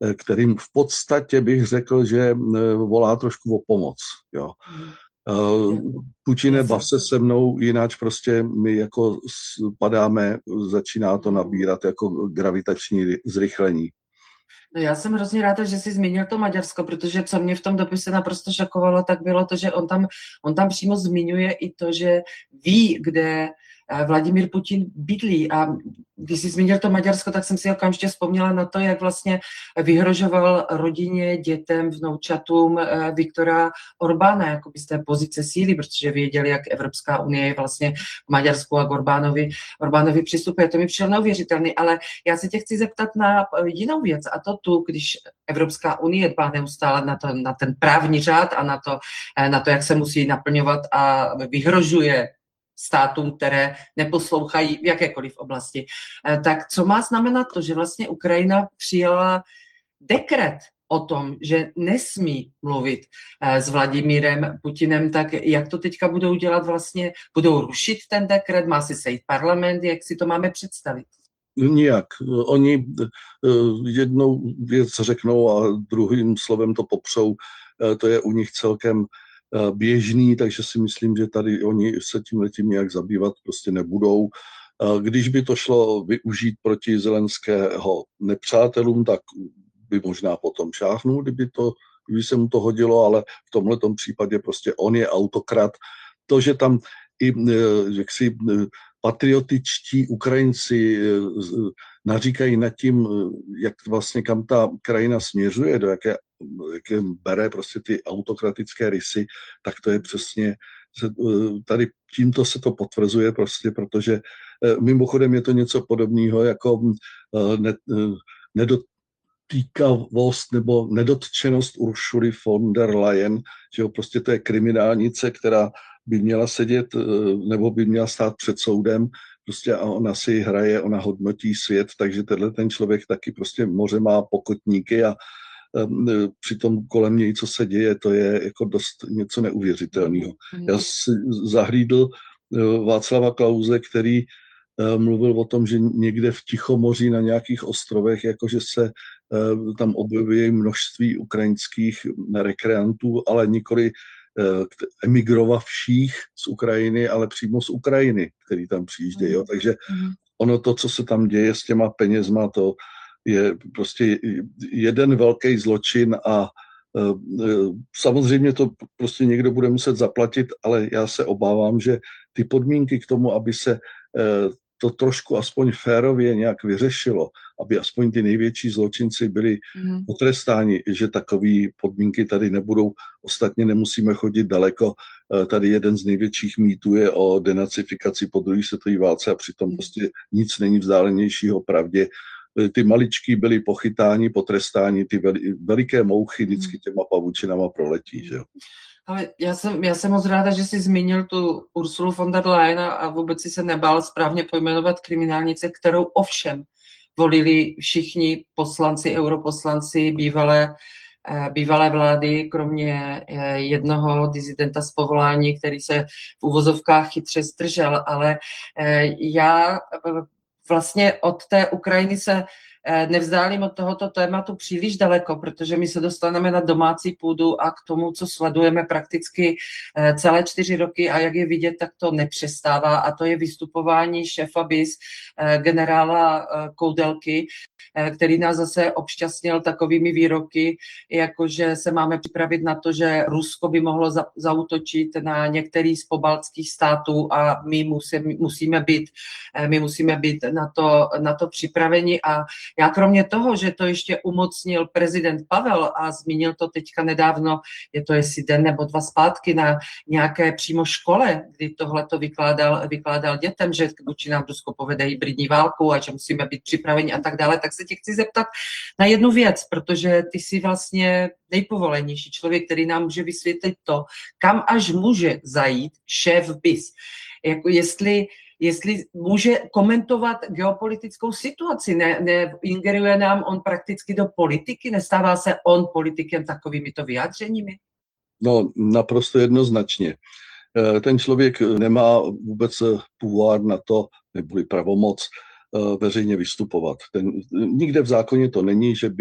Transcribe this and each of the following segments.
kterým v podstatě bych řekl, že volá trošku o pomoc. Jo. Putine, bav se se mnou, jináč prostě my jako padáme, začíná to nabírat jako gravitační zrychlení. No já jsem hrozně ráda, že jsi zmínil to Maďarsko, protože co mě v tom dopise naprosto šokovalo, tak bylo to, že on tam přímo zmiňuje i to, že ví, kde Vladimír Putin bydlí. A když jsi zmínil to Maďarsko, tak jsem si okamžitě vzpomněla na to, jak vlastně vyhrožoval rodině, dětem, vnoučatům Viktora Orbána, jakoby z té pozice síly, protože věděli, jak Evropská unie je vlastně k Maďarsku a k Orbánovi přistupuje. To mi přišlo neuvěřitelný, ale já se tě chci zeptat na jinou věc, a to když Evropská unie dbá neustále na ten právní řád a na to, jak se musí naplňovat a vyhrožuje státům, které neposlouchají v jakékoliv oblasti. Tak co má znamenat to, že vlastně Ukrajina přijala dekret o tom, že nesmí mluvit s Vladimírem Putinem, tak jak to teďka budou dělat vlastně? Budou rušit ten dekret? Má si sejít parlament? Jak si to máme představit? Nijak. Oni jednou věc řeknou a druhým slovem to popřou. To je u nich celkem běžný, takže si myslím, že tady oni se tímhletím nějak zabývat prostě nebudou. Když by to šlo využít proti Zelenského nepřátelům, tak by možná potom šáhnul, kdyby se mu to hodilo, ale v tomhletom případě prostě on je autokrat. To, že tam i jaksi patriotičtí Ukrajinci naříkají nad tím, jak vlastně kam ta krajina směřuje, do jaké bere prostě ty autokratické rysy, tak to je přesně, tady tímto se to potvrzuje prostě, protože mimochodem je to něco podobného jako nedotýkavost nebo nedotčenost Uršuly von der Leyen, že jo, prostě to je kriminálnice, která by měla sedět nebo by měla stát před soudem, prostě a ona si hraje, ona hodnotí svět, takže ten člověk taky prostě moře má pokotníky a přitom kolem něj, co se děje, to je jako dost něco neuvěřitelného. Já si zahlídl Václava Klause, který mluvil o tom, že někde v Tichomoří na nějakých ostrovech, jakože se tam objevuje množství ukrajinských rekreantů, ale nikoli emigrovavších z Ukrajiny, ale přímo z Ukrajiny, který tam přijíždějí. Takže ono to, co se tam děje s těma penězma, to je prostě jeden velký zločin a samozřejmě to prostě někdo bude muset zaplatit, ale já se obávám, že ty podmínky k tomu, aby se to trošku aspoň férově nějak vyřešilo, aby aspoň ty největší zločinci byli potrestáni, že takové podmínky tady nebudou. Ostatně nemusíme chodit daleko. Tady jeden z největších mýtů je o denacifikaci po druhé světové válce a přitom prostě nic není vzdálenějšího pravdě. Ty maličký byli pochytáni, potrestáni, ty veliké mouchy vždycky těma pavučinama proletí, že jo. Ale já jsem moc ráda, že jsi zmínil tu Ursulu von der Leyen a vůbec si se nebál správně pojmenovat kriminálnice, kterou ovšem volili všichni poslanci, europoslanci, bývalé vlády, kromě jednoho disidenta z povolání, který se v uvozovkách chytře zdržel, ale já vlastně od té Ukrajiny se nevzdálím od tohoto tématu příliš daleko, protože my se dostaneme na domácí půdu a k tomu, co sledujeme prakticky celé 4 roky a jak je vidět, tak to nepřestává a to je vystupování šéfa BIS, generála Koudelky, který nás zase obšťastnil takovými výroky, jakože se máme připravit na to, že Rusko by mohlo zaútočit na některý z pobaltských států a my musíme být na to připraveni. A já kromě toho, že to ještě umocnil prezident Pavel a zmínil to teďka nedávno, je to jestli den nebo 2 zpátky na nějaké přímo škole, kdy tohle to vykládal dětem, že vůči nám Rusko povede hybridní válku a že musíme být připraveni a tak dále, tak se tě chci zeptat na jednu věc, protože ty jsi vlastně nejpovolenější člověk, který nám může vysvětlit to, kam až může zajít šéf BIS. Jako jestli může komentovat geopolitickou situaci, neingeruje nám on prakticky do politiky, nestává se on politikem takovýmito vyjádřeními? No, naprosto jednoznačně. Ten člověk nemá vůbec pouvoir na to, neboli pravomoc veřejně vystupovat. Nikde v zákoně to není, že by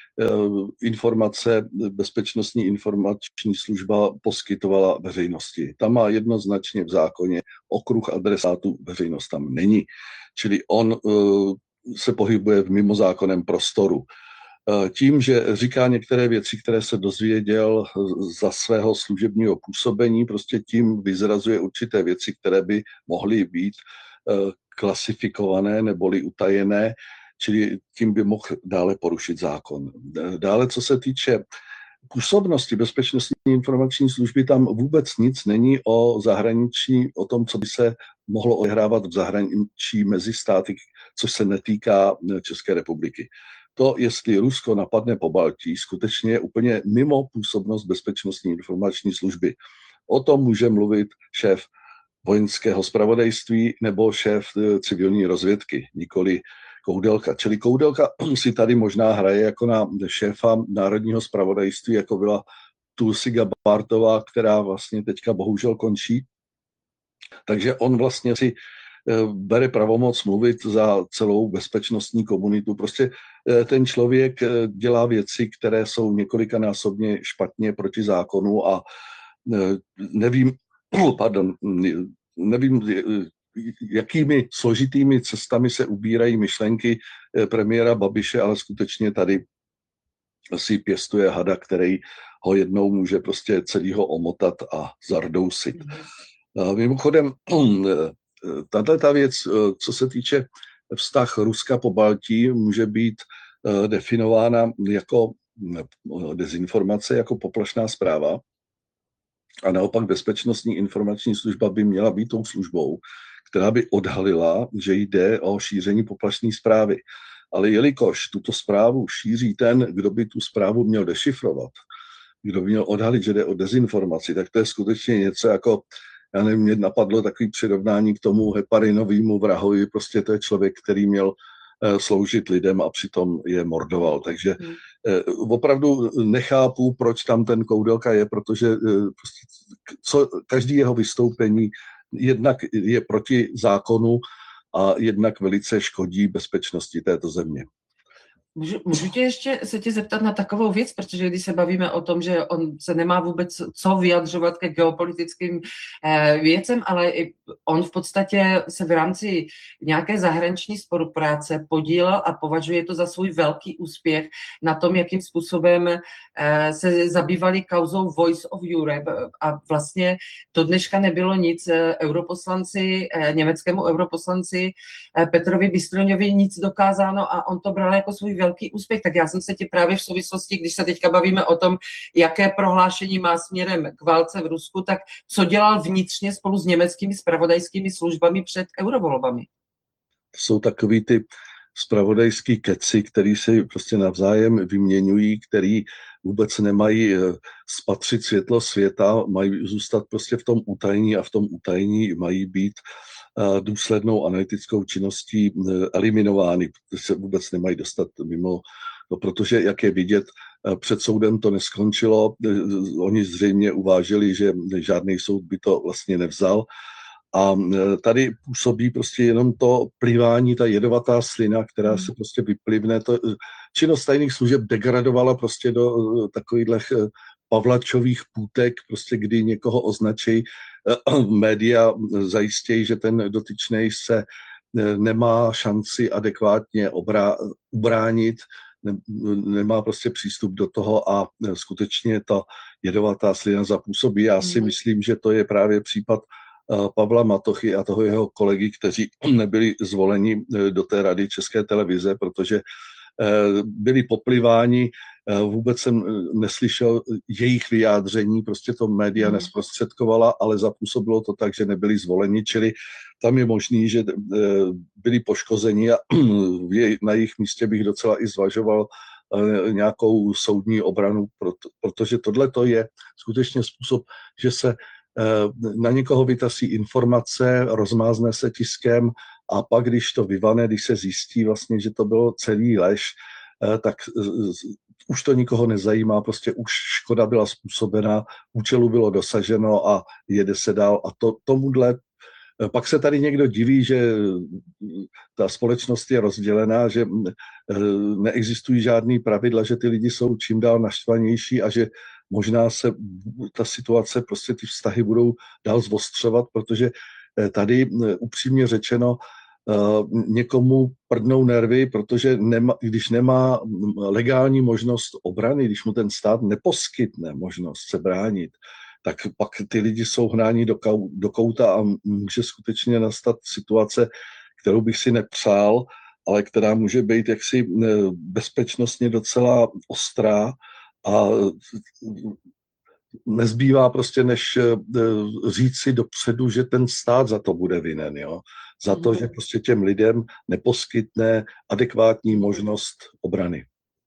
informace bezpečnostní informační služba poskytovala veřejnosti. Tam má jednoznačně v zákoně okruh adresátů, veřejnost tam není. Čili on se pohybuje v mimozákonném prostoru. Tím, že říká některé věci, které se dozvěděl za svého služebního působení, prostě tím vyzrazuje určité věci, které by mohly být klasifikované neboli utajené, čili tím by mohl dále porušit zákon. Dále, co se týče působnosti bezpečnostní informační služby, tam vůbec nic není o zahraničí, o tom, co by se mohlo odehrávat v zahraničí mezi státy, což se netýká České republiky. To, jestli Rusko napadne Pobaltí, skutečně je úplně mimo působnost bezpečnostní informační služby. O tom může mluvit šéf vojenského zpravodajství nebo šéf civilní rozvědky, nikoli Koudelka. Čili Koudelka si tady možná hraje jako na šéfa národního zpravodajství, jako byla Tulsi Gabbardová, která vlastně teďka bohužel končí. Takže on vlastně si bere pravomoc mluvit za celou bezpečnostní komunitu. Prostě ten člověk dělá věci, které jsou několikanásobně špatně proti zákonu a nevím, jakými složitými cestami se ubírají myšlenky premiéra Babiše, ale skutečně tady si pěstuje hada, který ho jednou může prostě celýho omotat a zardousit. Mimochodem, tato věc, co se týče vztah Ruska po Baltí, může být definována jako dezinformace, jako poplašná zpráva. A naopak bezpečnostní informační služba by měla být tou službou, která by odhalila, že jde o šíření poplašné zprávy. Ale jelikož tuto zprávu šíří ten, kdo by tu zprávu měl dešifrovat, kdo by měl odhalit, že jde o dezinformaci, tak to je skutečně něco jako, já nevím, mě napadlo takový přirovnání k tomu heparinovému vrahovi, prostě to je člověk, který měl sloužit lidem a přitom je mordoval. Takže opravdu nechápu, proč tam ten Koudelka je, protože každý jeho vystoupení jednak je proti zákonu a jednak velice škodí bezpečnosti této země. Můžu se tě zeptat na takovou věc, protože když se bavíme o tom, že on se nemá vůbec co vyjadřovat ke geopolitickým věcem, ale on v podstatě se v rámci nějaké zahraniční spolupráce podílel a považuje to za svůj velký úspěch na tom, jakým způsobem se zabývali kauzou Voice of Europe a vlastně do dneška nebylo nic německému europoslanci Petrovi Bystroňovi nic dokázáno a on to bral jako svůj velký úspěch. Tak já jsem se tě právě v souvislosti, když se teďka bavíme o tom, jaké prohlášení má směrem k válce v Rusku, tak co dělal vnitřně spolu s německými zpravodajskými službami před eurovolbami? Jsou takový ty zpravodajský keci, který si prostě navzájem vyměňují, který vůbec nemají spatřit světlo světa, mají zůstat prostě v tom utajení a v tom utajení mají být důslednou analytickou činností eliminovány, protože se vůbec nemají dostat mimo, protože, jak je vidět, před soudem to neskončilo, oni zřejmě uvážili, že žádný soud by to vlastně nevzal a tady působí prostě jenom to plivání, ta jedovatá slina, která se prostě vyplivne. Činnost tajných služeb degradovala prostě do takových pavlačových půtek, prostě kdy někoho označí, média zajistějí, že ten dotyčnej se nemá šanci adekvátně ubránit, nemá prostě přístup do toho a skutečně ta jedovatá slina zapůsobí. Já si myslím, že to je právě případ Pavla Matochy a toho jeho kolegy, kteří nebyli zvoleni do té rady České televize, protože byli popliváni, vůbec jsem neslyšel jejich vyjádření, prostě to média nezprostředkovala, ale zapůsobilo to tak, že nebyli zvoleni, čili tam je možný, že byli poškozeni a na jejich místě bych docela i zvažoval nějakou soudní obranu, protože tohle to je skutečně způsob, že se na někoho vytasí informace, rozmázne se tiskem a pak, když to vyvane, když se zjistí vlastně, že to bylo celý lež, tak už to nikoho nezajímá, prostě už škoda byla způsobena, účelu bylo dosaženo a jede se dál a tomuhle Pak se tady někdo diví, že ta společnost je rozdělená, že neexistují žádný pravidla, že ty lidi jsou čím dál naštvanější a že možná se ta situace, prostě ty vztahy budou dál zvostřovat, protože tady upřímně řečeno někomu prdnou nervy, protože když nemá legální možnost obrany, když mu ten stát neposkytne možnost se bránit, tak pak ty lidi jsou hnáni do kouta a může skutečně nastat situace, kterou bych si nepřál, ale která může být jaksi bezpečnostně docela ostrá a nezbývá prostě, než říct si dopředu, že ten stát za to bude vinen, jo? Za to, že prostě těm lidem neposkytne adekvátní možnost obrany.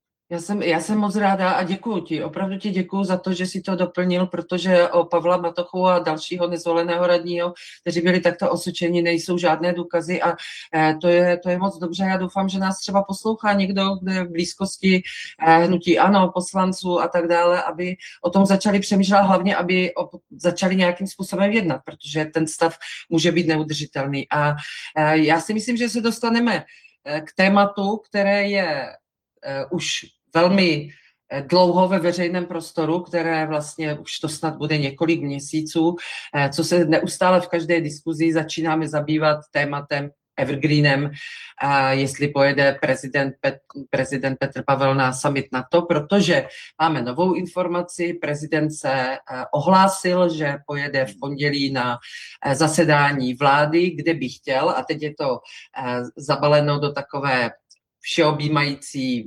Já jsem moc ráda a děkuju ti, opravdu ti děkuju za to, že jsi to doplnil, protože o Pavla Matochu a dalšího nezvoleného radního, kteří byli takto osočeni, nejsou žádné důkazy a to je moc dobře. Já doufám, že nás třeba poslouchá někdo, kde je v blízkosti hnutí ANO, poslanců a tak dále, aby o tom začali přemýšlet, hlavně aby začali nějakým způsobem jednat, protože ten stav může být neudržitelný. A já si myslím, že se dostaneme k tématu, které je už velmi dlouho ve veřejném prostoru, které vlastně už to snad bude několik měsíců, co se neustále v každé diskuzi začínáme zabývat tématem evergreenem, jestli pojede prezident Petr Pavel na summit NATO, protože máme novou informaci, prezident se ohlásil, že pojede v pondělí na zasedání vlády, kde by chtěl, a teď je to zabaleno do takové všeobjímající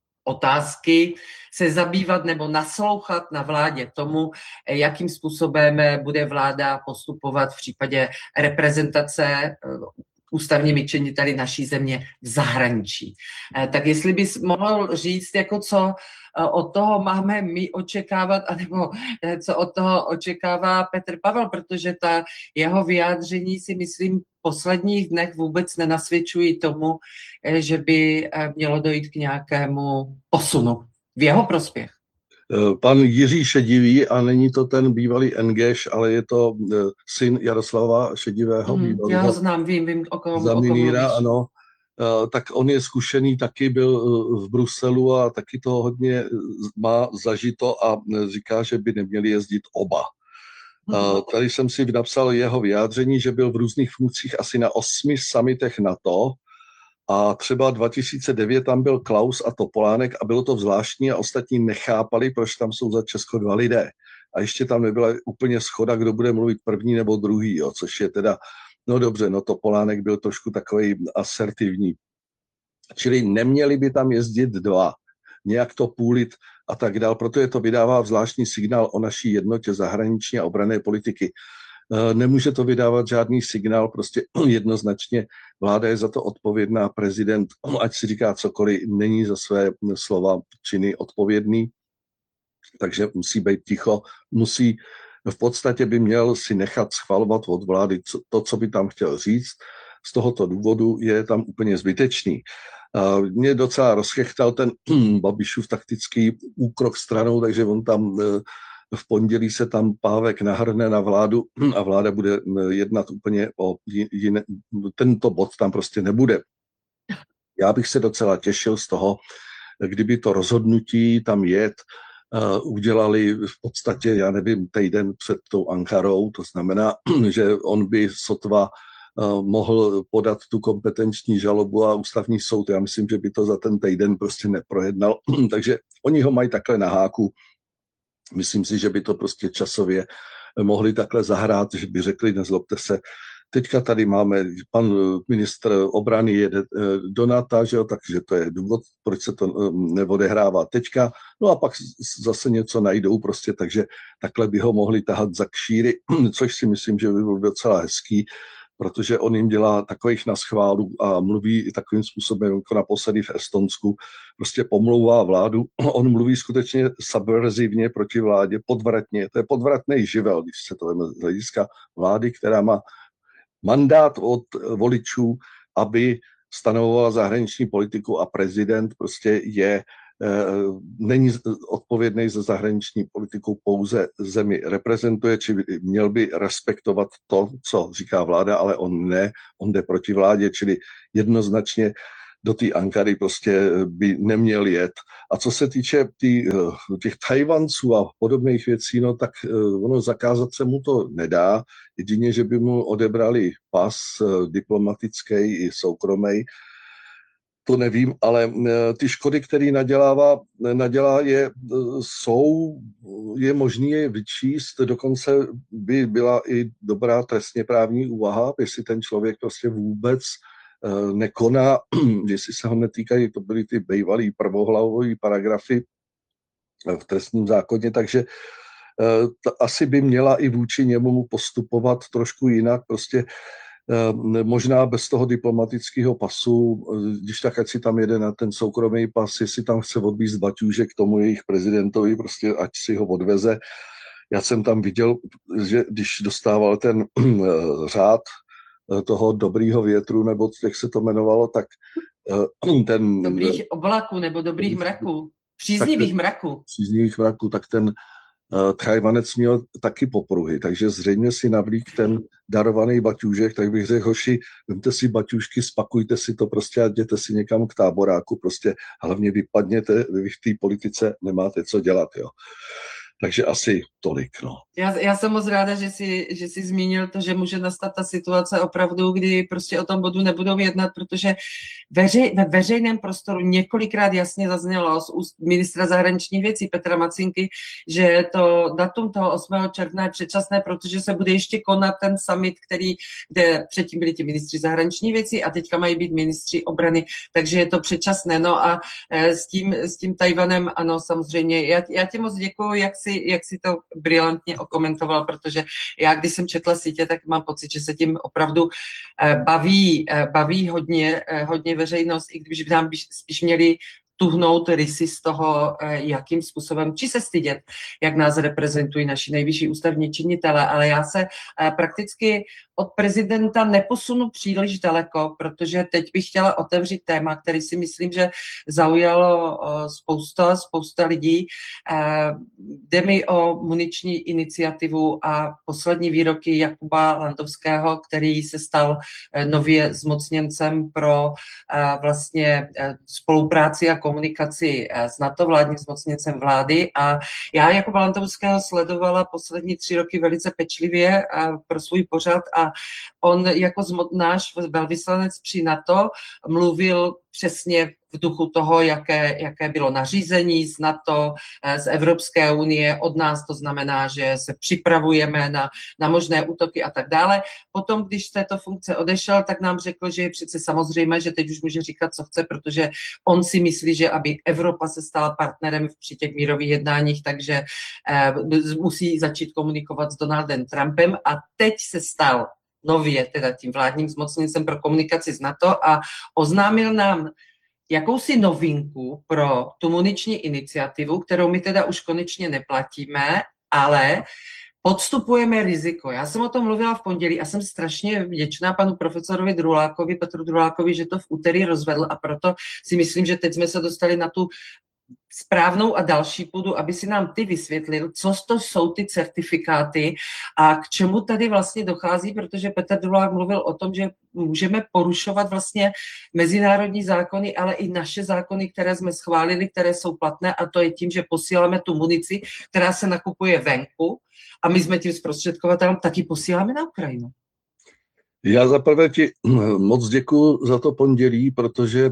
otázky, se zabývat nebo naslouchat na vládě tomu, jakým způsobem bude vláda postupovat v případě reprezentace ústavními činiteli naší země v zahraničí. Tak jestli bys mohl říct, jako co od toho máme my očekávat, anebo co od toho očekává Petr Pavel, protože ta jeho vyjádření si myslím v posledních dnech vůbec nenasvědčují tomu, že by mělo dojít k nějakému posunu v jeho prospěch. Pan Jiří Šedivý, a není to ten bývalý Engeš, ale je to syn Jaroslava Šedivého. Já ho znám, vím, o kom Zamíníra, ano. Tak on je zkušený, taky byl v Bruselu a taky toho hodně má zažito a říká, že by neměli jezdit oba. Tady jsem si napsal jeho vyjádření, že byl v různých funkcích asi na 8 summitech NATO a třeba 2009 tam byl Klaus a Topolánek a bylo to zvláštní a ostatní nechápali, proč tam jsou za Česko 2 lidé. A ještě tam nebyla úplně shoda, kdo bude mluvit první nebo druhý, jo, což je teda, no dobře, no Topolánek byl trošku takový asertivní. Čili neměli by tam jezdit 2, nějak to půlit a tak dál, protože to vydává zvláštní signál o naší jednotě zahraniční a obranné politiky. Nemůže to vydávat žádný signál, prostě jednoznačně vláda je za to odpovědná, prezident, ať si říká cokoliv, není za své slova, činy odpovědný, takže musí být ticho, v podstatě by měl si nechat schvalovat od vlády to, co by tam chtěl říct, z tohoto důvodu je tam úplně zbytečný. Mě docela rozchechtal ten Babišův taktický úkrok stranou, takže on tam v pondělí se tam Pávek nahrne na vládu a vláda bude jednat úplně o jiné. Tento bod tam prostě nebude. Já bych se docela těšil z toho, kdyby to rozhodnutí tam jet udělali v podstatě, já nevím, týden před tou Ankarou, to znamená, že on by sotva mohl podat tu kompetenční žalobu a ústavní soud. Já myslím, že by to za ten týden prostě neprojednal. Takže oni ho mají takhle na háku. Myslím si, že by to prostě časově mohli takhle zahrát, že by řekli, nezlobte se, teďka tady máme, pan ministr obrany jede do NATO, že jo, takže to je důvod, proč se to neodehrává teďka. No a pak zase něco najdou prostě, takže takhle by ho mohli tahat za kšíry, což si myslím, že by bylo docela hezký, protože on jim dělá takových naschválů a mluví takovým způsobem, jako naposledy v Estonsku, prostě pomlouvá vládu. On mluví skutečně subverzivně proti vládě, podvratně. To je podvratný živel, když se to vezme z hlediska vlády, která má mandát od voličů, aby stanovovala zahraniční politiku a prezident prostě je není odpovědný za zahraniční politiku, pouze zemi reprezentuje, či měl by respektovat to, co říká vláda, ale on ne, on jde proti vládě, čili jednoznačně do té Ankary prostě by neměl jet. A co se týče těch Tajvanců a podobných věcí, no tak ono zakázat se mu to nedá, jedině, že by mu odebrali pas diplomatický i soukromý, to nevím, ale ty škody, které nadělá je možný je vyčíst, dokonce by byla i dobrá trestně právní úvaha, jestli ten člověk prostě vůbec nekoná, jestli se ho netýkají, to byly ty bývalý prvohlavový paragrafy v trestním zákoně, takže asi by měla i vůči němu postupovat trošku jinak, prostě možná bez toho diplomatického pasu, když tak, ať si tam jede na ten soukromý pas, jestli tam chce odvízt baťůžek k tomu jejich prezidentovi, prostě ať si ho odveze. Já jsem tam viděl, že když dostával ten řád toho dobrýho větru, nebo jak se to jmenovalo, tak ten... Dobrých oblaků nebo dobrých mraků. Příznivých mraků. Tak ten Tchajwanec měl taky popruhy, takže zřejmě si navlík ten darovaný baťůžek, tak bych řekl, hoši, vemte si baťůžky, spakujte si to prostě a jděte si někam k táboráku, prostě hlavně vypadněte, vy v té politice nemáte co dělat, jo. Takže asi tolik, no. Já jsem moc ráda, že jsi zmínil to, že může nastat ta situace opravdu, kdy prostě o tom bodu nebudou jednat, protože ve veřejném prostoru několikrát jasně zaznělo z úst ministra zahraničních věcí Petra Macinky, že to datum toho 8. června je předčasné, protože se bude ještě konat ten summit, kde předtím byli ti ministři zahraničních věcí a teďka mají být ministři obrany, takže je to předčasné. No a s tím Tajvanem, ano, samozřejmě. Já ti moc děkuju, jak si to brilantně okomentoval, protože já, když jsem četla sítě, tak mám pocit, že se tím opravdu baví hodně veřejnost, i když by nám spíš měli tuhnout rysy z toho, jakým způsobem, či se stydět, jak nás reprezentují naši nejvyšší ústavní činitelé, ale já se prakticky od prezidenta neposunu příliš daleko, protože teď bych chtěla otevřít téma, který si myslím, že zaujalo spousta lidí. Jde mi o muniční iniciativu a poslední výroky Jakuba Landowského, který se stal nově zmocněncem pro vlastně spolupráci a komunikaci s NATO, vládním zmocněncem vlády. A já Jakuba Landowského sledovala poslední 3 roky velice pečlivě pro svůj pořad a on jako náš velvyslanec při NATO mluvil přesně v duchu toho, jaké bylo nařízení z NATO, z Evropské unie, od nás, to znamená, že se připravujeme na možné útoky a tak dále. Potom, když z této funkce odešel, tak nám řekl, že je přece samozřejmé, že teď už může říkat, co chce, protože on si myslí, že aby Evropa se stala partnerem při těch mírových jednáních, takže musí začít komunikovat s Donaldem Trumpem a teď se stal nově teda tím vládním zmocněncem pro komunikaci s NATO a oznámil nám jakousi novinku pro tu muniční iniciativu, kterou my teda už konečně neplatíme, ale podstupujeme riziko. Já jsem o tom mluvila v pondělí a jsem strašně vděčná panu profesorovi Drulákovi, Petru Drulákovi, že to v úterý rozvedl a proto si myslím, že teď jsme se dostali na tu správnou a další půdu, aby si nám ty vysvětlil, co to jsou ty certifikáty a k čemu tady vlastně dochází, protože Petr Drulák mluvil o tom, že můžeme porušovat vlastně mezinárodní zákony, ale i naše zákony, které jsme schválili, které jsou platné a to je tím, že posíláme tu munici, která se nakupuje venku a my jsme tím zprostředkovatelem, taky posíláme na Ukrajinu. Já zaprvé ti moc děkuju za to pondělí, protože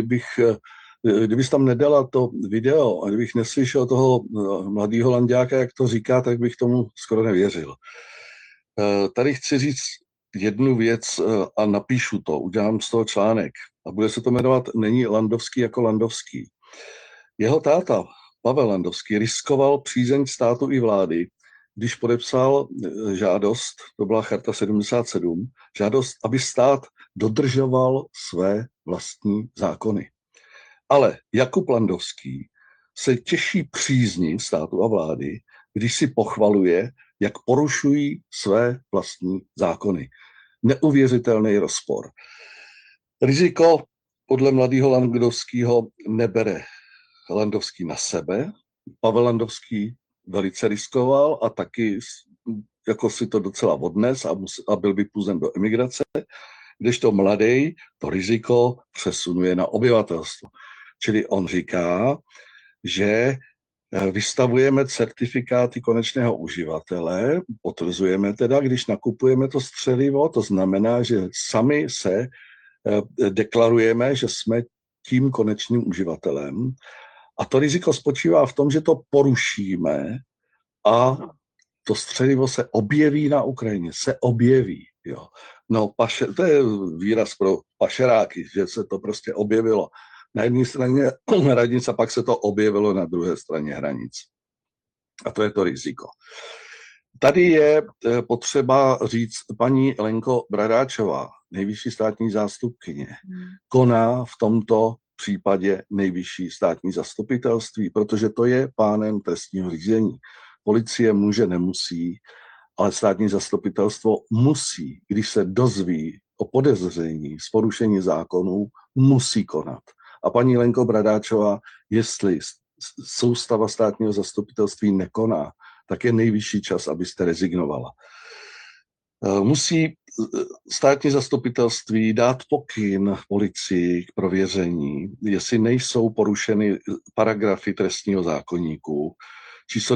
kdybys tam nedala to video a kdybych neslyšel toho mladého lanďáka, jak to říká, tak bych tomu skoro nevěřil. Tady chci říct jednu věc a napíšu to, udělám z toho článek a bude se to jmenovat Není Landowský jako Landowský. Jeho táta, Pavel Landowský, riskoval přízeň státu i vlády, když podepsal žádost, to byla Charta 77, žádost, aby stát dodržoval své vlastní zákony. Ale Jakub Landowský se těší přízni státu a vlády, když si pochvaluje, jak porušují své vlastní zákony. Neuvěřitelný rozpor. Riziko podle mladého Landowského nebere Landovský na sebe. Pavel Landovský velice riskoval a taky jako si to docela odnes a byl vypuzen do emigrace, kdežto mladý to riziko přesunuje na obyvatelstvo. Čili on říká, že vystavujeme certifikáty konečného uživatele, potvrzujeme teda, když nakupujeme to střelivo, to znamená, že sami se deklarujeme, že jsme tím konečným uživatelem. A to riziko spočívá v tom, že to porušíme a to střelivo se objeví na Ukrajině, se objeví. Jo. No, to je výraz pro pašeráky, že se to prostě objevilo na jedné straně hranic a pak se to objevilo na druhé straně hranic. A to je to riziko. Tady je potřeba říct, paní Lenko Bradáčová, nejvyšší státní zástupkyně, koná v tomto případě nejvyšší státní zastupitelství, protože to je pánem trestního řízení. Policie může, nemusí, ale státní zastupitelstvo musí, když se dozví o podezření z porušení zákonů, musí konat. A paní Lenko Bradáčová, jestli soustava státního zastupitelství nekoná, tak je nejvyšší čas, abyste rezignovala. Musí státní zastupitelství dát pokyn policii k prověření, jestli nejsou porušeny paragrafy trestního zákoníku, číslo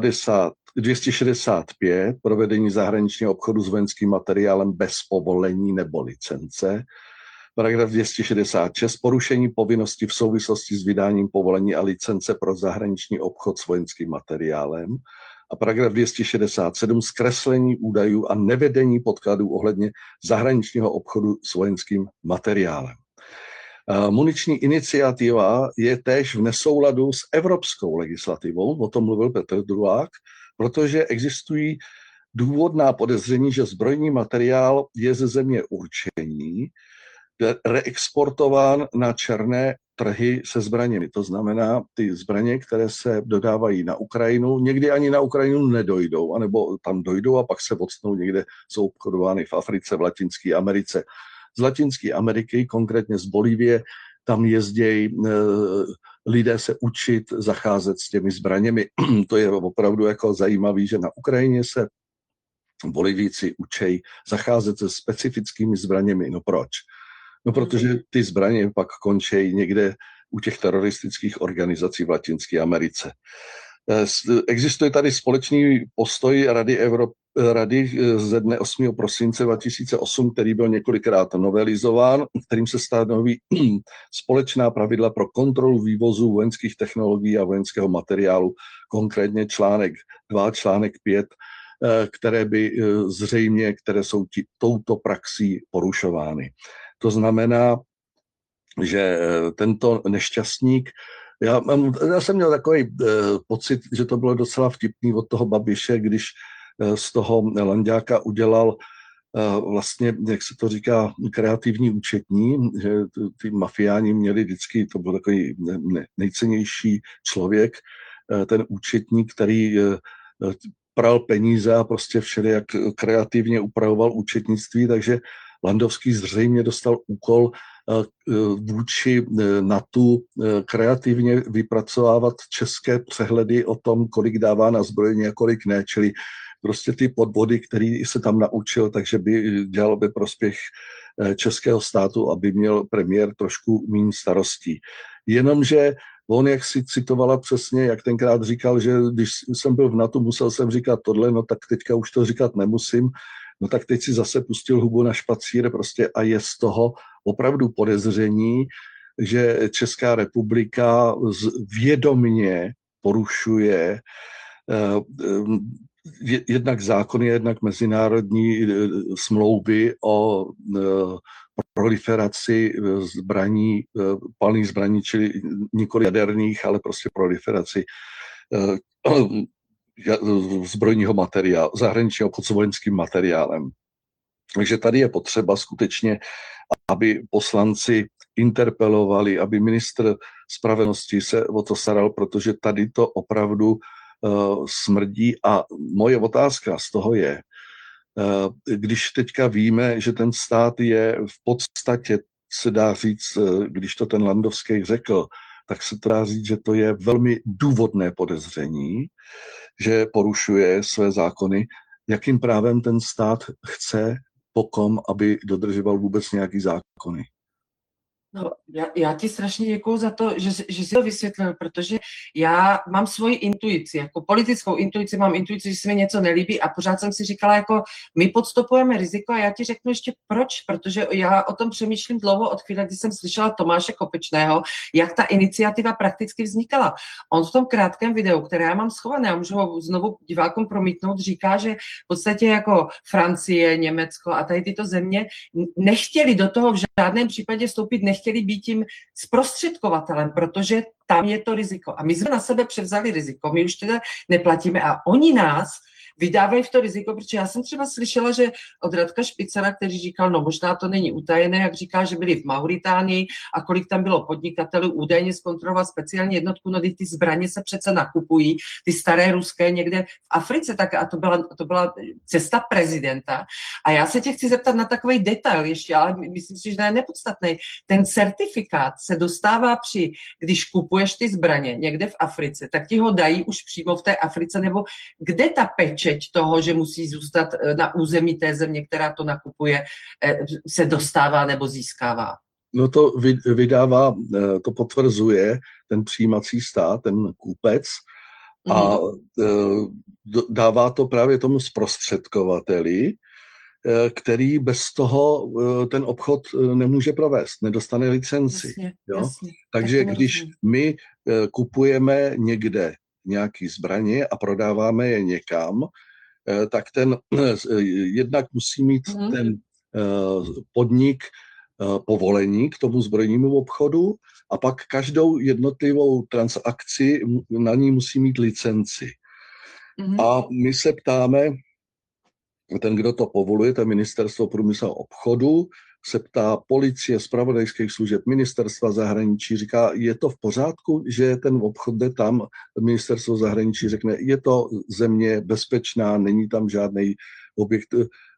265, provedení zahraničního obchodu s vojenským materiálem bez povolení nebo licence, paragraf 266, porušení povinnosti v souvislosti s vydáním povolení a licence pro zahraniční obchod s vojenským materiálem a paragraf 267, zkreslení údajů a nevedení podkladů ohledně zahraničního obchodu s vojenským materiálem. Muniční iniciativa je též v nesouladu s evropskou legislativou, o tom mluvil Petr Druhák, protože existují důvodná podezření, že zbrojní materiál je ze země určení reexportován na černé trhy se zbraněmi. To znamená, ty zbraně, které se dodávají na Ukrajinu, někdy ani na Ukrajinu nedojdou, anebo tam dojdou a pak se odstnou někde, jsou obchodovány v Africe, v Latinské Americe. Z Latinské Ameriky, konkrétně z Bolívie, tam jezdí lidé se učit zacházet s těmi zbraněmi. To je opravdu jako zajímavé, že na Ukrajině se Bolivíci učí zacházet se specifickými zbraněmi. No proč? No protože ty zbraně pak končí někde u těch teroristických organizací v Latinské Americe. Existuje tady společný postoj Rady ze dne 8. prosince 2008, který byl několikrát novelizován, kterým se stanoví společná pravidla pro kontrolu vývozu vojenských technologií a vojenského materiálu, konkrétně článek 2, článek 5, které jsou touto praxí porušovány. To znamená, že tento nešťastník, já jsem měl takový pocit, že to bylo docela vtipný od toho Babiše, když z toho Lanďáka udělal vlastně, jak se to říká, kreativní účetní, že ty mafiáni měli vždycky, to byl takový nejcennější člověk, ten účetní, který pral peníze a prostě všelijak kreativně upravoval účetnictví, takže Landovský zřejmě dostal úkol vůči NATO kreativně vypracovávat české přehledy o tom, kolik dává na zbrojení a kolik ne, čili prostě ty podvody, který se tam naučil, takže by dělal ve prospěch českého státu, aby měl premiér trošku méně starostí. Jenomže on, jak si citovala přesně, jak tenkrát říkal, že když jsem byl v NATO, musel jsem říkat tohle, no tak teďka už to říkat nemusím, no tak teď si zase pustil hubu na špacír prostě a je z toho opravdu podezření, že Česká republika vědomně porušuje jednak zákony, jednak mezinárodní smlouvy o proliferaci zbraní, palných zbraní, čili nikoli jaderných, ale prostě proliferaci zbrojního materiálu, zahraničního obchodu s vojenským materiálem. Takže tady je potřeba skutečně, aby poslanci interpelovali, aby ministr spravedlnosti se o to staral, protože tady to opravdu smrdí. A moje otázka z toho je, když teďka víme, že ten stát je v podstatě, se dá říct, když to ten Landovský řekl, tak se to dá říct, že to je velmi důvodné podezření, že porušuje své zákony. Jakým právem ten stát chce po kom, aby dodržoval vůbec nějaký zákony? No, já ti strašně děkuju za to, že jsi to vysvětlil, protože já mám svoji intuici, jako politickou intuici, mám intuici, že se mi něco nelíbí a pořád jsem si říkala, jako my podstupujeme riziko a já ti řeknu ještě proč, protože já o tom přemýšlím dlouho od chvíle, kdy jsem slyšela Tomáše Kopečného, jak ta iniciativa prakticky vznikala. On v tom krátkém videu, které já mám schované, a můžu ho znovu divákům promítnout, říká, že v podstatě jako Francie, Německo a tady tyto země nechtěli do toho v žádném případě vstoupit, nechtěli být tím zprostředkovatelem, protože tam je to riziko. A my jsme na sebe převzali riziko, my už teda neplatíme a oni nás vydávají v to riziko, protože já jsem třeba slyšela, že od Radka Špicera, který říkal, no možná to není utajené, jak říká, že byli v Mauritánii a kolik tam bylo podnikatelů, údajně zkontrolovat speciální jednotku, no ty zbraně se přece nakupují, ty staré ruské někde v Africe, tak a to byla cesta prezidenta. A já se tě chci zeptat na takový detail ještě, ale myslím si, že to je nepodstatný. Ten certifikát se dostává když kupuješ ty zbraně někde v Africe, tak ti ho dají už přímo v té Africe, nebo kde ta pečeť toho, že musí zůstat na území té země, která to nakupuje, se dostává nebo získává? No to vydává, to potvrzuje ten přijímací stát, ten kupec, a dává to právě tomu zprostředkovateli, který bez toho ten obchod nemůže provést, nedostane licenci. Jasně, jo? jasně, Takže když my kupujeme někde nějaké zbraně a prodáváme je někam, tak ten jednak musí mít ten podnik povolení k tomu zbrojnímu obchodu a pak každou jednotlivou transakci na ní musí mít licenci. A my se ptáme, ten, kdo to povoluje, to je Ministerstvo průmyslu a obchodu, se ptá policie, zpravodajských služeb, ministerstva zahraničí, říká, je to v pořádku, že ten obchod jde tam, ministerstvo zahraničí řekne, je to země bezpečná, není tam žádný objekt.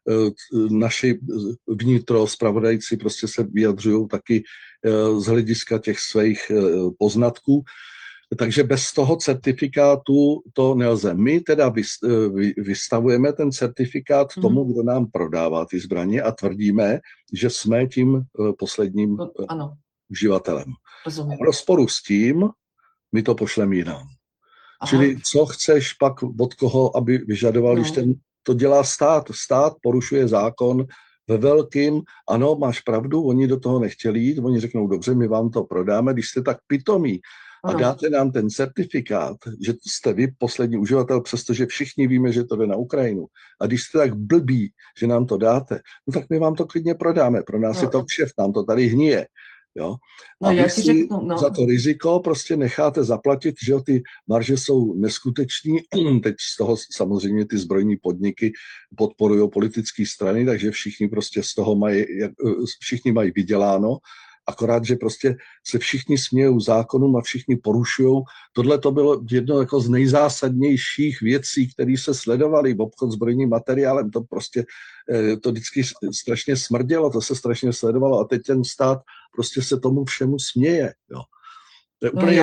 Naši vnitro, zpravodajci prostě se vyjadřují taky z hlediska těch svých poznatků. Takže bez toho certifikátu to nelze. My teda vystavujeme ten certifikát tomu, kdo nám prodává ty zbraně a tvrdíme, že jsme tím posledním uživatelem. Rozumím. V rozporu s tím my to pošleme jinam. Čili co chceš pak od koho, aby vyžadoval, když to dělá stát. Stát porušuje zákon ve velkým, ano, máš pravdu, oni do toho nechtěli jít, oni řeknou, dobře, my vám to prodáme, když jste tak pitomí, a dáte nám ten certifikát, že jste vy poslední uživatel, přestože všichni víme, že to jde na Ukrajinu. A když jste tak blbí, že nám to dáte, no tak my vám to klidně prodáme. Pro nás je to kšeft, nám to tady hníje. Jo? A vy si za to riziko prostě necháte zaplatit, že ty marže jsou neskuteční. Teď z toho samozřejmě ty zbrojní podniky podporují politické strany, takže všichni prostě z toho všichni mají vyděláno. Akorát, že prostě se všichni smějou zákonům a všichni porušují. Tohle to bylo jedno jako z nejzásadnějších věcí, které se sledovaly v obchod s zbrojním materiálem. To prostě to vždycky strašně smrdělo, to se strašně sledovalo a teď ten stát prostě se tomu všemu směje. Jo. To je úplně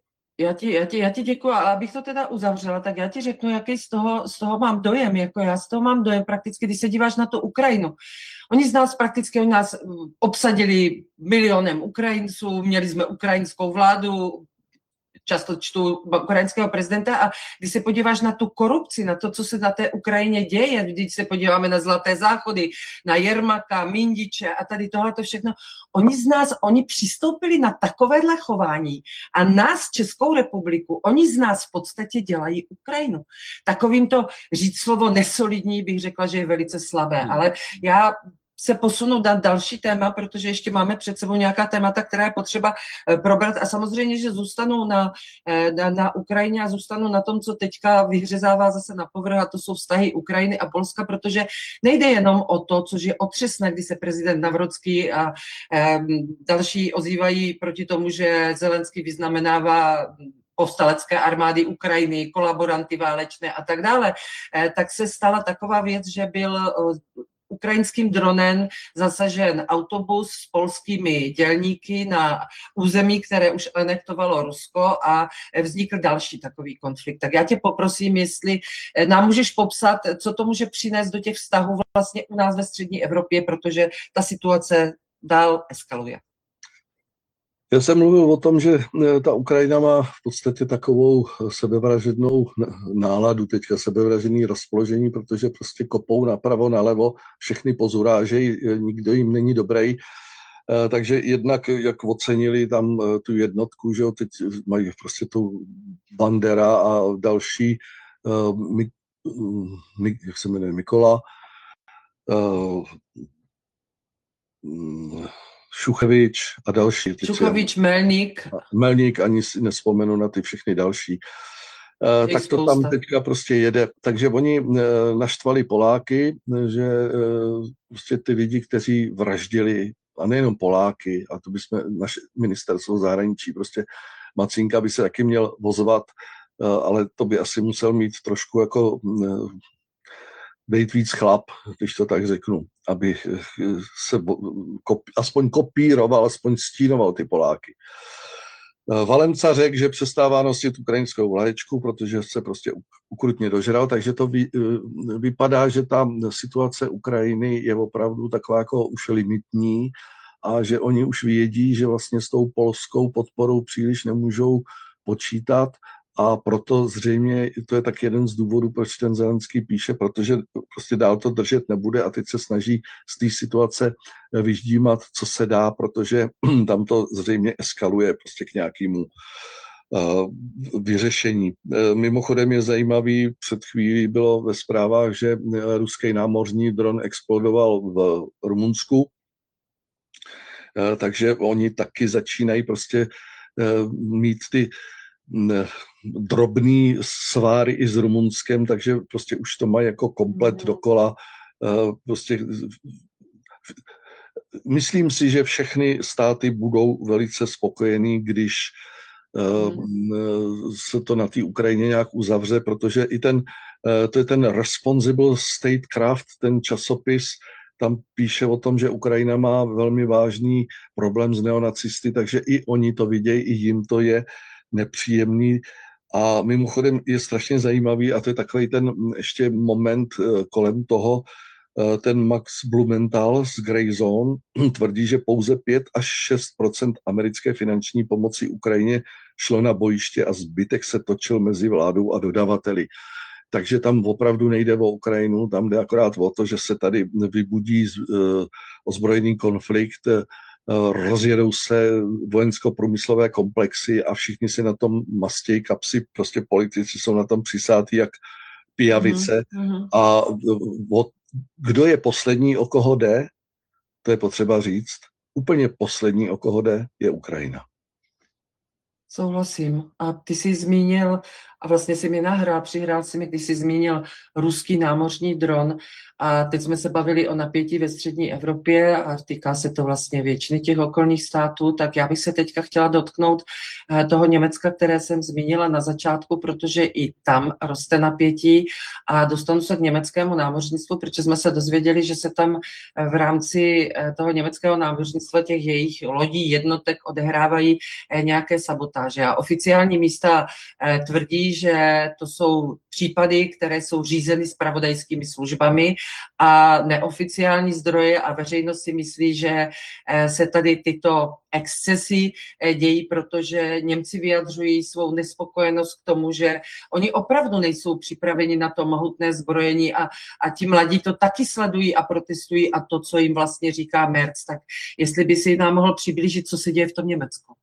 Já ti děkuji, ale abych to teda uzavřela, tak já ti řeknu, jaký z toho mám dojem. Jako já z toho mám dojem prakticky, když se díváš na tu Ukrajinu. Oni nás obsadili milionem Ukrajinců, měli jsme ukrajinskou vládu, často čtu ukrajinského prezidenta a když se podíváš na tu korupci, na to, co se na té Ukrajině děje, když se podíváme na Zlaté záchody, na Jermaka, Mindiče a tady tohleto všechno, oni přistoupili na takovéhle chování a nás, Českou republiku, oni z nás v podstatě dělají Ukrajinu. Takovýmto říct slovo nesolidní bych řekla, že je velice slabé, ale já se posunu na další téma, protože ještě máme před sebou nějaká témata, která je potřeba probrat a samozřejmě, že zůstanu na Ukrajině a zůstanu na tom, co teďka vyhřezává zase na povrch a to jsou vztahy Ukrajiny a Polska, protože nejde jenom o to, což je otřesné, kdy se prezident Nawrocki a další ozývají proti tomu, že Zelenský vyznamenává povstalecké armády Ukrajiny, kolaboranty válečné a tak dále, tak se stala taková věc, že byl ukrajinským dronem zasažen autobus s polskými dělníky na území, které už anektovalo Rusko a vznikl další takový konflikt. Tak já tě poprosím, jestli nám můžeš popsat, co to může přinést do těch vztahů vlastně u nás ve střední Evropě, protože ta situace dál eskaluje. Já jsem mluvil o tom, že ta Ukrajina má v podstatě takovou sebevražednou náladu, teďka sebevražedný rozpoložení, protože prostě kopou napravo, nalevo, všechny pozurážejí, nikdo jim není dobrý. Takže jednak, jak ocenili tam tu jednotku, že jo, teď mají prostě tu Bandera a další, jak se jmenuje, Mikola, Šuchevič a další. Šuchevič, Melník. Melník, ani si nespomenu na ty všechny další. Tak to tam teďka prostě jede. Takže oni naštvali Poláky, že prostě ty lidi, kteří vraždili, a nejenom Poláky, a to bychom, naše ministerstvo zahraničí, prostě Macínka by se taky měl vozovat, ale to by asi musel mít trošku jako být víc chlap, když to tak řeknu, aby se aspoň kopíroval, aspoň stínoval ty Poláky. Valenca řekl, že přestává nosit ukrajinskou vlaječku, protože se prostě ukrutně dožral, takže to vypadá, že ta situace Ukrajiny je opravdu taková jako už limitní a že oni už vědí, že vlastně s tou polskou podporou příliš nemůžou počítat. A proto zřejmě to je tak jeden z důvodů, proč ten Zelenský píše, protože prostě dál to držet nebude a teď se snaží z té situace vyždímat, co se dá, protože tam to zřejmě eskaluje prostě k nějakému vyřešení. Mimochodem je zajímavý, před chvílí bylo ve zprávách, že ruský námořní dron explodoval v Rumunsku, takže oni taky začínají prostě mít ty drobný sváry i s Rumunskem, takže prostě už to mají jako komplet dokola. Prostě myslím si, že všechny státy budou velice spokojení, když se to na té Ukrajině nějak uzavře, protože i to je ten Responsible Statecraft, ten časopis, tam píše o tom, že Ukrajina má velmi vážný problém s neonacisty, takže i oni to vidějí, i jim to je nepříjemný. A mimochodem je strašně zajímavý, a to je takový ten ještě moment kolem toho, ten Max Blumenthal z Grey Zone tvrdí, že pouze 5 až 6% americké finanční pomoci Ukrajině šlo na bojiště a zbytek se točil mezi vládou a dodavateli. Takže tam opravdu nejde o Ukrajinu, tam jde akorát o to, že se tady vybudí ozbrojený konflikt, rozjedou se vojensko-průmyslové komplexy a všichni si na tom mastějí kapsy, prostě politici jsou na tom přisátí jak pijavice. A kdo je poslední, o koho jde, to je potřeba říct, úplně poslední, o koho jde, je Ukrajina. Souhlasím. A ty jsi zmínil, a vlastně si mi přihrál si mi, když jsi zmínil ruský námořní dron, a teď jsme se bavili o napětí ve střední Evropě a týká se to vlastně většiny těch okolních států, tak já bych se teďka chtěla dotknout toho Německa, které jsem zmínila na začátku, protože i tam roste napětí a dostanu se k německému námořnictvu, protože jsme se dozvěděli, že se tam v rámci toho německého námořnictva těch jejich lodí, jednotek odehrávají nějaké sabotáže. A oficiální místa tvrdí, že to jsou případy, které jsou řízeny zpravodajskými službami a neoficiální zdroje a veřejnost si myslí, že se tady tyto excesy dějí, protože Němci vyjadřují svou nespokojenost k tomu, že oni opravdu nejsou připraveni na to mohutné zbrojení a ti mladí to taky sledují a protestují a to, co jim vlastně říká Merz. Tak jestli by si nám mohl přiblížit, co se děje v tom Německu.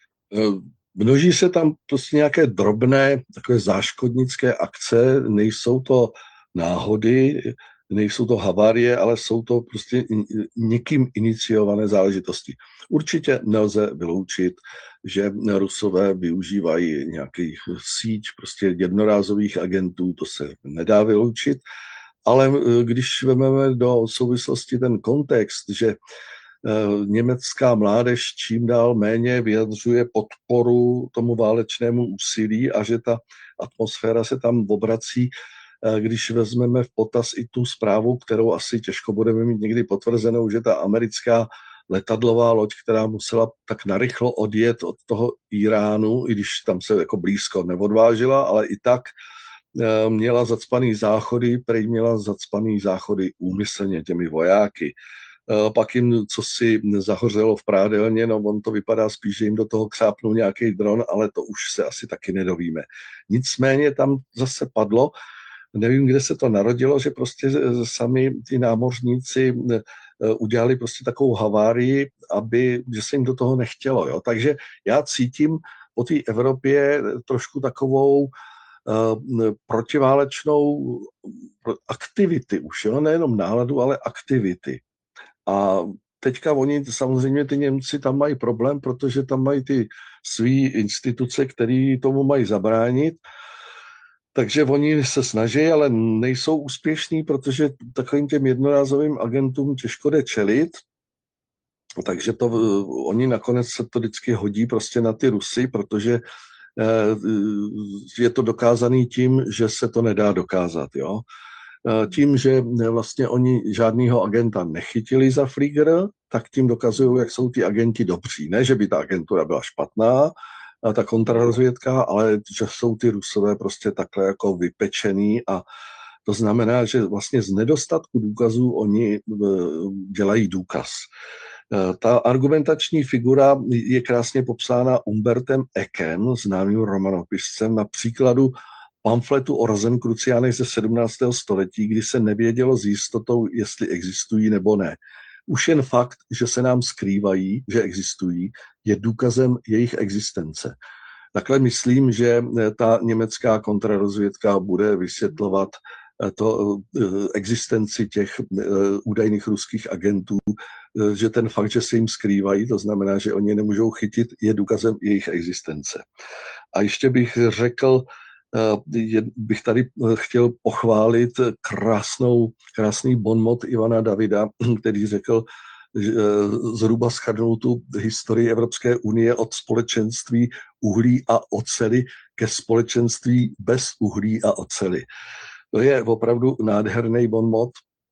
Množí se tam prostě nějaké drobné, takové záškodnické akce, nejsou to náhody, nejsou to havárie, ale jsou to prostě někým iniciované záležitosti. Určitě nelze vyloučit, že Rusové využívají nějaký síť prostě jednorázových agentů, to se nedá vyloučit, ale když vezmeme do souvislosti ten kontext, že německá mládež čím dál méně vyjadřuje podporu tomu válečnému úsilí a že ta atmosféra se tam obrací když vezmeme v potaz i tu zprávu, kterou asi těžko budeme mít někdy potvrzenou, že ta americká letadlová loď, která musela tak narychlo odjet od toho Iránu, i když tam se jako blízko neodvážila, ale i tak měla zacpaný záchody, prej měla zacpaný záchody úmyslně těmi vojáky. Pak jim co si zahořelo v prádelně, no on to vypadá spíš, že jim do toho křápnul nějaký dron, ale to už se asi taky nedovíme. Nicméně tam zase padlo, nevím, kde se to narodilo, že prostě sami ty námořníci udělali prostě takovou havárii, že se jim do toho nechtělo. Jo? Takže já cítím po té Evropě trošku takovou protiválečnou aktivity už, jo? Nejenom náladu, ale aktivity. A teďka oni, samozřejmě ty Němci tam mají problém, protože tam mají ty svý instituce, které tomu mají zabránit. Takže oni se snaží, ale nejsou úspěšní, protože takovým těm jednorázovým agentům těžko jde čelit. Takže oni nakonec se to vždycky hodí prostě na ty Rusy, protože je to dokázaný tím, že se to nedá dokázat. Jo? Tím, že vlastně oni žádného agenta nechytili za Flieger, tak tím dokazují, jak jsou ty agenti dobří. Ne, že by ta agentura byla špatná, ta kontrarozvědka, ale že jsou ty Rusové prostě takhle jako vypečený a to znamená, že vlastně z nedostatku důkazů oni dělají důkaz. Ta argumentační figura je krásně popsána Umbertem Eckem, známým romanopiscem, na příkladu pamfletu o Rosenkruciánech ze 17. století, kdy se nevědělo s jistotou, jestli existují nebo ne. Už jen fakt, že se nám skrývají, že existují, je důkazem jejich existence. Takhle myslím, že ta německá kontrarozvědka bude vysvětlovat existenci těch údajných ruských agentů, že ten fakt, že se jim skrývají, to znamená, že oni je nemůžou chytit, je důkazem jejich existence. A ještě bych řekl, bych tady chtěl pochválit krásný bonmot Ivana Davida, který řekl, zhruba shrnul tu historii Evropské unie od společenství uhlí a oceli ke společenství bez uhlí a oceli. To je opravdu nádherný bonmot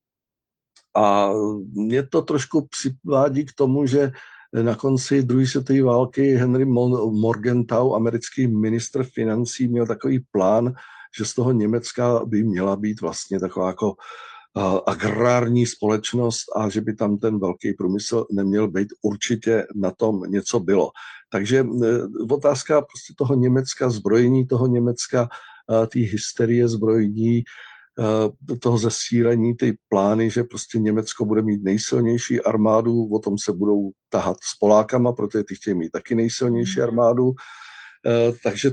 a mě to trošku přivádí k tomu, že na konci druhé světové války Henry Morgenthau, americký ministr financí, měl takový plán, že z toho Německa by měla být vlastně taková jako agrární společnost a že by tam ten velký průmysl neměl být. Určitě na tom něco bylo. Takže otázka prostě toho Německa, zbrojení toho Německa, té hysterie zbrojení, toho zesílení, ty plány, že prostě Německo bude mít nejsilnější armádu, o tom se budou tahat s Polákama, protože ty chtějí mít taky nejsilnější armádu. Takže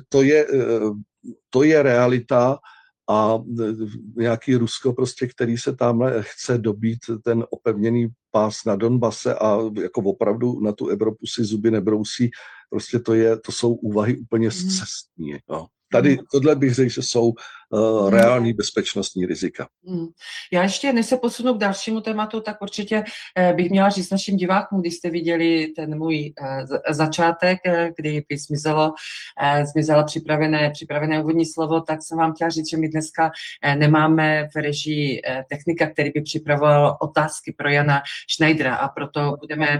to je realita a nějaký Rusko prostě, který se tamhle chce dobít ten opevněný pás na Donbase a jako opravdu na tu Evropu si zuby nebrousí, prostě to jsou úvahy úplně scestní. No. Tady tohle bych řekl, že jsou reální bezpečnostní rizika. Já ještě, než se posunu k dalšímu tématu, tak určitě bych měla říct našim divákům, když jste viděli ten můj začátek, kdy by zmizelo připravené úvodní slovo, tak jsem vám chtěla říct, že my dneska nemáme v režii technika, který by připravoval otázky pro Jana Schneidera a proto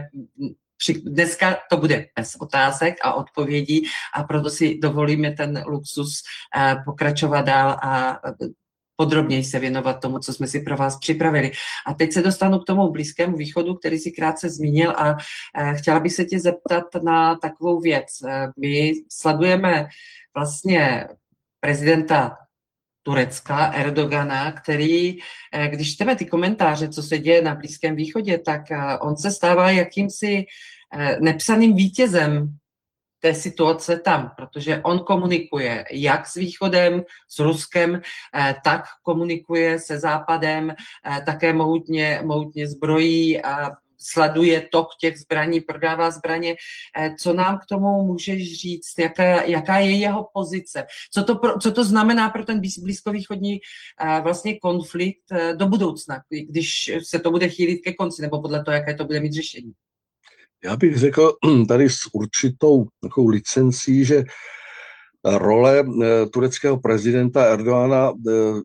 dneska to bude bez otázek a odpovědí a proto si dovolíme ten luxus pokračovat dál a podrobněji se věnovat tomu, co jsme si pro vás připravili. A teď se dostanu k tomu Blízkému východu, který si krátce zmínil a chtěla bych se tě zeptat na takovou věc. My sledujeme vlastně prezidenta Turecka, Erdogana, který, když čteme ty komentáře, co se děje na Blízkém východě, tak on se stává jakýmsi nepsaným vítězem té situace tam, protože on komunikuje jak s Východem, s Ruskem, tak komunikuje se Západem, také mohutně zbrojí a sleduje tok těch zbraní, prodává zbraně. Co nám k tomu můžeš říct? Jaká je jeho pozice? Co to znamená pro ten blízkovýchodní vlastně konflikt do budoucna, když se to bude chýlit ke konci, nebo podle toho, jaké to bude mít řešení? Já bych řekl tady s určitou takovou licencí, že role tureckého prezidenta Erdogana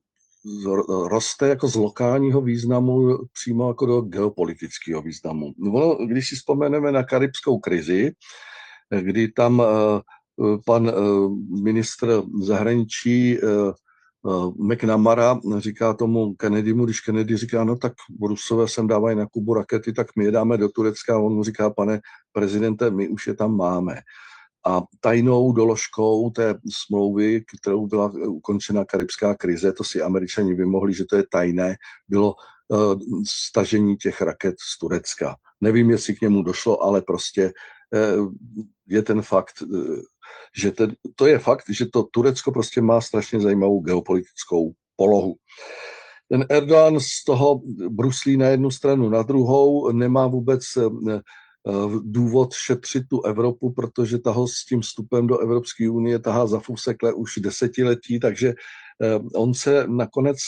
roste jako z lokálního významu přímo jako do geopolitického významu. Když si vzpomeneme na karibskou krizi, kdy tam pan ministr zahraničí McNamara říká tomu Kennedymu, když Kennedy říká, no tak Rusové sem dávají na Kubu rakety, tak my je dáme do Turecka, a on mu říká, pane prezidente, my už je tam máme. A tajnou doložkou té smlouvy, kterou byla ukončena karibská krize, to si Američani vymohli, že to je tajné, bylo stažení těch raket z Turecka. Nevím, jestli k němu došlo, ale prostě je ten fakt, že to je fakt, že to Turecko prostě má strašně zajímavou geopolitickou polohu. Ten Erdogan z toho bruslí na jednu stranu, na druhou, nemá vůbec důvod šetřit tu Evropu, protože ta ho s tím vstupem do Evropské unie tahá za fusekle už desetiletí, takže on se nakonec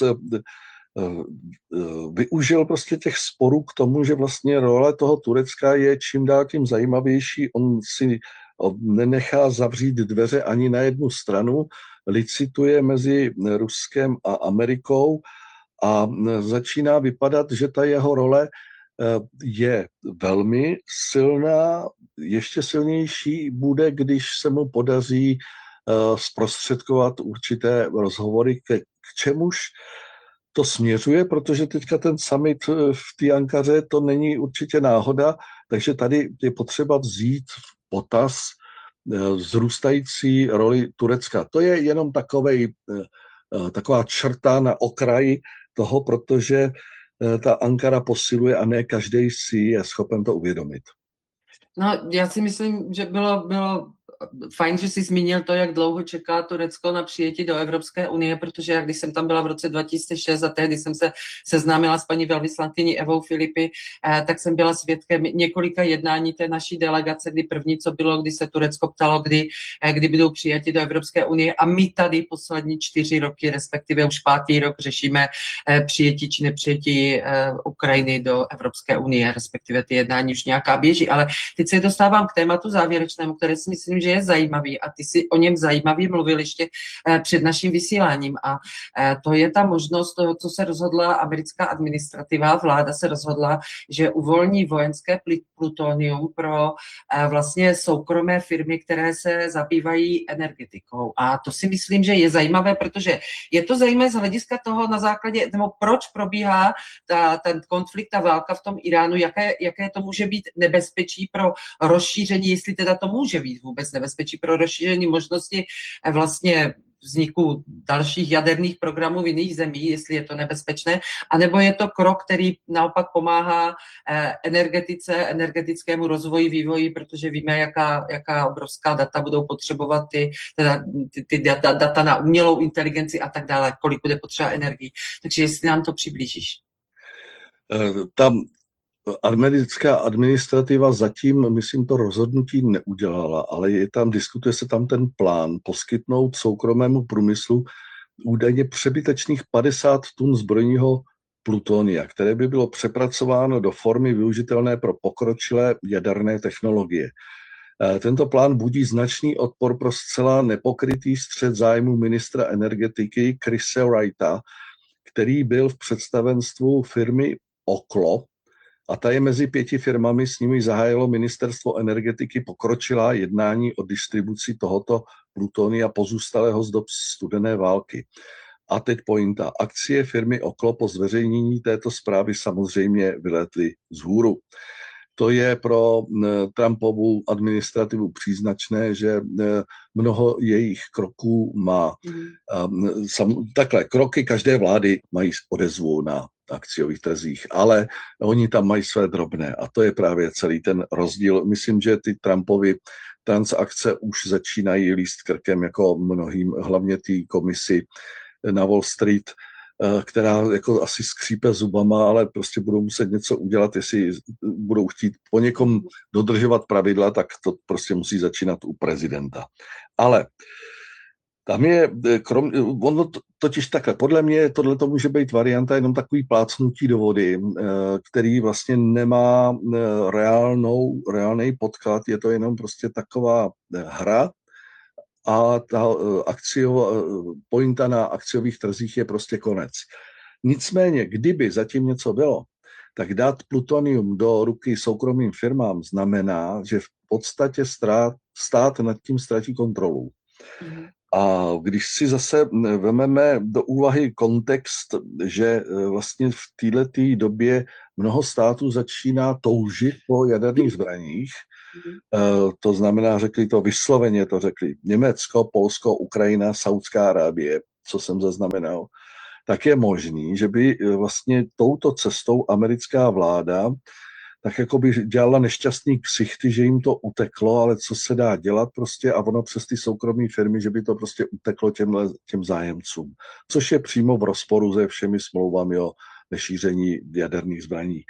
využil prostě těch sporů k tomu, že vlastně role toho Turecka je čím dál tím zajímavější. On si nenechá zavřít dveře ani na jednu stranu, licituje mezi Ruskem a Amerikou a začíná vypadat, že ta jeho role je velmi silná, ještě silnější bude, když se mu podaří zprostředkovat určité rozhovory, k čemuž to směřuje, protože teďka ten summit v té Ankaře, to není určitě náhoda, takže tady je potřeba vzít v potaz vzrůstající roli Turecka. To je jenom taková črta na okraji toho, protože ta Ankara posiluje a ne každý si je schopen to uvědomit. No, já si myslím, že bylo fajn, že jsi zmínil to, jak dlouho čeká Turecko na přijetí do Evropské unie, protože jak když jsem tam byla v roce 2006 a tehdy jsem se seznámila s paní velvyslankyní Evou Filipy, tak jsem byla svědkem několika jednání té naší delegace, kdy první, co bylo, kdy se Turecko ptalo, kdy budou přijati do Evropské unie, a my tady poslední 4 roky, respektive už 5. rok, řešíme přijetí či nepřijetí Ukrajiny do Evropské unie, respektive ty jednání už nějaká běží, ale teď se dostávám k tématu závěrečnému, které si myslím, že je zajímavý, a ty si o něm zajímavě mluvil ještě před naším vysíláním, a to je ta možnost toho, co se rozhodla americká administrativa, vláda se rozhodla, že uvolní vojenské plutonium pro vlastně soukromé firmy, které se zabývají energetikou. A to si myslím, že je zajímavé, protože je to zajímavé z hlediska toho, na základě, nebo proč probíhá ten konflikt, ta válka v tom Iránu, jaké to může být nebezpečí pro rozšíření, jestli teda to může být vůbec nebezpečí pro rozšíření možnosti vlastně vzniku dalších jaderných programů v jiných zemích, jestli je to nebezpečné, anebo je to krok, který naopak pomáhá energetickému rozvoji, vývoji, protože víme, jaká obrovská data budou potřebovat ty data na umělou inteligenci a tak dále, kolik bude potřeba energii. Takže jestli nám to přiblížíš. Tam americká administrativa zatím, myslím, to rozhodnutí neudělala, ale diskutuje se tam ten plán poskytnout soukromému průmyslu údajně přebytečných 50 tun zbrojního plutonia, které by bylo přepracováno do formy využitelné pro pokročilé jaderné technologie. Tento plán budí značný odpor pro zcela nepokrytý střet zájmu ministra energetiky Chrise Wrighta, který byl v představenstvu firmy Oklo, a ta je mezi 5 firmami, s nimi zahájilo ministerstvo energetiky pokročilá jednání o distribuci tohoto plutonia pozůstalého z dob studené války. A teď pointa. Akcie firmy Oklo po zveřejnění této zprávy samozřejmě vylétly vzhůru. To je pro Trumpovu administrativu příznačné, že mnoho jejich kroků má. Takhle, kroky každé vlády mají odezvu na akciových trzích, ale oni tam mají své drobné a to je právě celý ten rozdíl. Myslím, že ty Trumpovy transakce už začínají líst krkem jako mnohým, hlavně té komisi na Wall Street, která jako asi skřípe zubama, ale prostě budou muset něco udělat, jestli budou chtít po někom dodržovat pravidla, tak to prostě musí začínat u prezidenta. Ale tam je, ono totiž takhle, podle mě tohle může být varianta jenom takový plácnutí do vody, který vlastně nemá reálný podklad, je to jenom prostě taková hra a ta pointa na akciových trzích je prostě konec. Nicméně, kdyby zatím něco bylo, tak dát plutonium do ruky soukromým firmám znamená, že v podstatě stát nad tím ztratí kontrolu. A když si zase vezmeme do úvahy kontext, že vlastně v této době mnoho států začíná toužit po jaderných zbraních, to znamená, řekli to vysloveně, to řekli Německo, Polsko, Ukrajina, Saudská Arábie, co jsem zaznamenal, tak je možný, že by vlastně touto cestou americká vláda tak jako by dělala nešťastný ksichty, že jim to uteklo, ale co se dá dělat prostě a ono přes ty soukromé firmy, že by to prostě uteklo těm zájemcům, což je přímo v rozporu se všemi smlouvami o nešíření jaderných zbraní.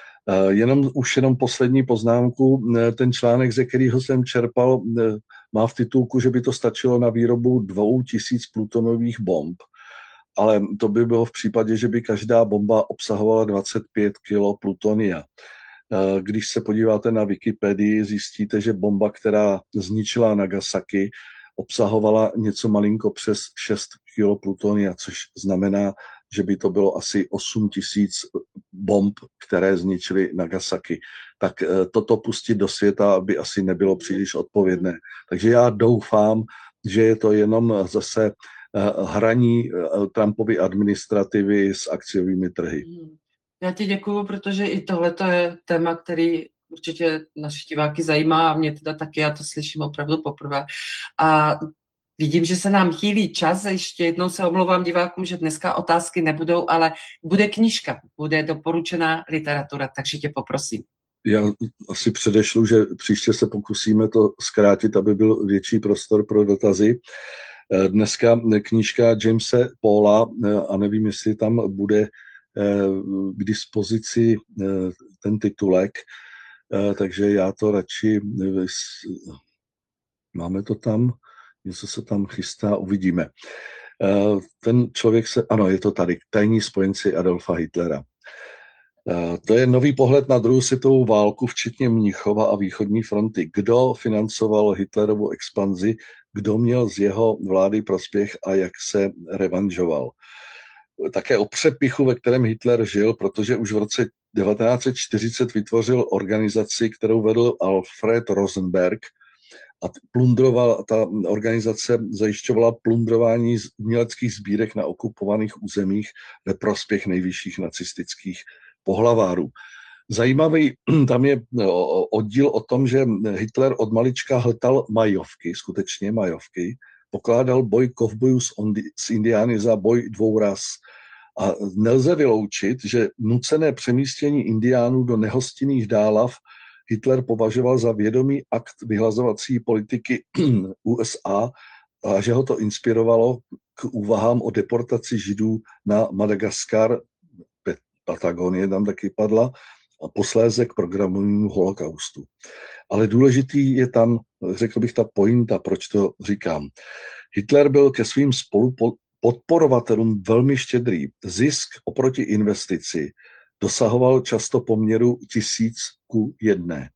Jenom poslední poznámku, ten článek, ze kterého jsem čerpal, má v titulku, že by to stačilo na výrobu 2000 plutonových bomb, ale to by bylo v případě, že by každá bomba obsahovala 25 kg plutonia. Když se podíváte na Wikipedii, zjistíte, že bomba, která zničila Nagasaki, obsahovala něco malinko přes 6 kg plutonia, což znamená, že by to bylo asi 8 000 bomb, které zničily Nagasaki. Tak toto pustit do světa by asi nebylo příliš odpovědné. Takže já doufám, že je to jenom zase hraní Trumpovy administrativy s akciovými trhy. Já ti děkuju, protože i tohle je téma, který určitě naši diváky zajímá a mě teda taky, já to slyším opravdu poprvé. A vidím, že se nám chýlí čas, ještě jednou se omlouvám divákům, že dneska otázky nebudou, ale bude knížka, bude doporučená literatura, takže tě poprosím. Já asi předešlu, že příště se pokusíme to zkrátit, aby byl větší prostor pro dotazy. Dneska knížka Jamese Paula, a nevím, jestli tam bude k dispozici ten titulek, takže já to radši, máme to tam, něco se tam chystá, uvidíme. Ten člověk ano, je to tady, Tajní spojenci Adolfa Hitlera. To je nový pohled na druhou světovou válku, včetně Mnichova a východní fronty. Kdo financoval Hitlerovu expanzi, kdo měl z jeho vlády prospěch a jak se revanžoval. Také o přepichu, ve kterém Hitler žil, protože už v roce 1940 vytvořil organizaci, kterou vedl Alfred Rosenberg a ta organizace zajišťovala plundrování uměleckých sbírek na okupovaných územích ve prospěch nejvyšších nacistických pohlavárů. Zajímavý tam je oddíl o tom, že Hitler od malička hltal majovky, skutečně majovky, pokládal boj kovbojů s Indiány za boj dvou ras. A nelze vyloučit, že nucené přemístění Indiánů do nehostinných dálav Hitler považoval za vědomý akt vyhlazovací politiky USA a že ho to inspirovalo k úvahám o deportaci Židů na Madagaskar, Patagonie tam taky padla, a posléze k programovému holokaustu. Ale důležitý je tam, řekl bych, ta pointa, proč to říkám. Hitler byl ke svým podporovatelům velmi štědrý. Zisk oproti investici dosahoval často poměru 1000:1.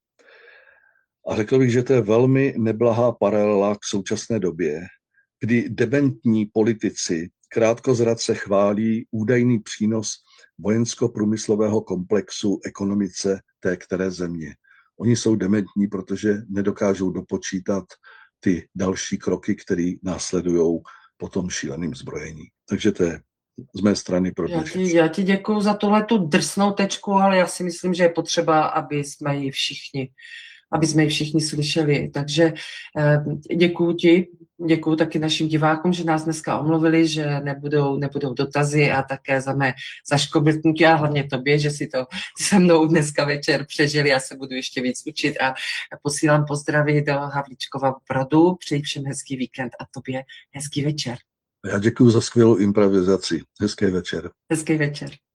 A řekl bych, že to je velmi neblahá paralela k současné době, kdy dementní politici krátkozradce chválí údajný přínos vojensko-průmyslového komplexu ekonomice té které země. Oni jsou dementní, protože nedokážou dopočítat ty další kroky, které následují po tom šíleným zbrojení. Takže to je z mé strany pro dnešek. Já ti děkuju za tuhletu drsnou tečku, ale já si myslím, že je potřeba, aby jsme ji všichni slyšeli. Takže děkuju ti, děkuju taky našim divákům, že nás dneska omluvili, že nebudou dotazy a také za mé zaškobrtnutí a hlavně tobě, že si to se mnou dneska večer přežili. Já se budu ještě víc učit a posílám pozdravy do Havlíčkova Brodu. Přeji všem hezký víkend a tobě hezký večer. Já děkuju za skvělou improvizaci. Hezký večer. Hezký večer.